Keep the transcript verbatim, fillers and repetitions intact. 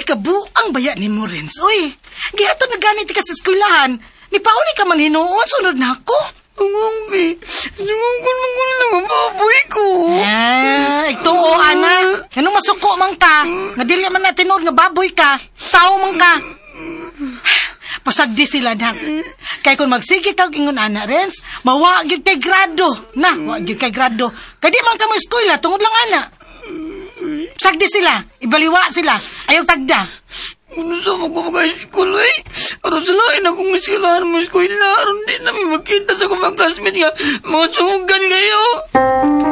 kabuang baya ni mo, Renz. Uy, gihato na ganit ka sa eskwelahan. Ni pauli ka man hinuon, sunod na ako. Mami, sumungkul ko lang ang baboy ko. Ah, ito o, ana. Anong masuko man ka? Nga dili man na tinod nga baboy ka. Tao man ka. Pasagdi sila na. Kaya kung magsige kag ingon ana, Renz, mawagid kay grado. Na, wagid kay grado. Kaya di man ka mo eskwela, tungod lang ana. Sagdi sila, ibaliwa sila, ayaw tagda. Ano sa mga mag-school eh? Aron sa lain akong eskulahan mo eskwela. Aron din namin magkita sa kumang classmate nga. Mga sungugan ngayon.